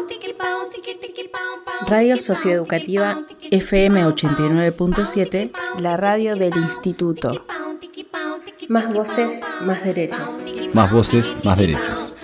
Radio Socioeducativa FM 89.7, la radio del Instituto. Más voces, más derechos. Más voces, más derechos.